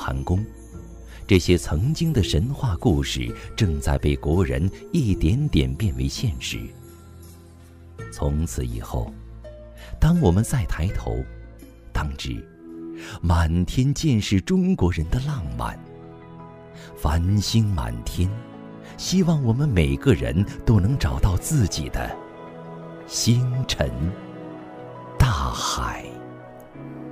寒宫，这些曾经的神话故事正在被国人一点点变为现实。从此以后，当我们再抬头，当知满天尽是中国人的浪漫。繁星满天，希望我们每个人都能找到自己的星辰大海。